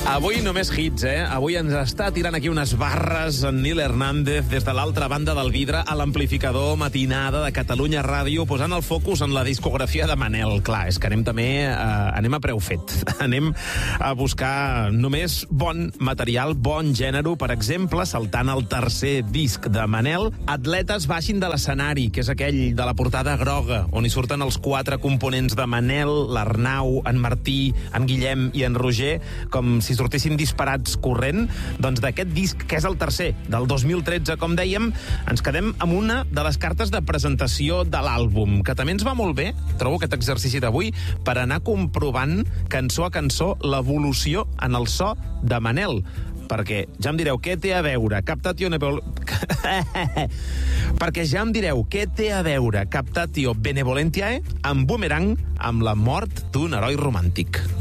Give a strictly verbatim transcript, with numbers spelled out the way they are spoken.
Avui només hits, eh? Avui ens està tirant aquí unes barres en Nil Hernández des de l'altra banda del vidre a l'amplificador matinada de Catalunya Ràdio, posant el focus en la discografia de Manel. Clar, és que anem també eh, anem a preu fet. Anem a buscar només bon material, bon gènere. Per exemple, saltant el tercer disc de Manel, Atletes baixin de l'escenari, que és aquell de la portada groga, on hi surten els quatre components de Manel, l'Arnau, en Martí, en Guillem i en Roger, com si sortissin disparats corrent. Doncs d'aquest disc, que és el tercer, del dos mil tretze, com dèiem, ens quedem amb una de les cartes de presentació de l'àlbum, que també ens va molt bé, trobo aquest exercici d'avui, per anar comprovant cançó a cançó l'evolució en el so de Manel. Perquè ja em direu què té a veure Captatio Nebol... perquè ja em direu què té a veure Captatio Benevolentiae amb Boomerang, amb la mort d'un heroi romàntic.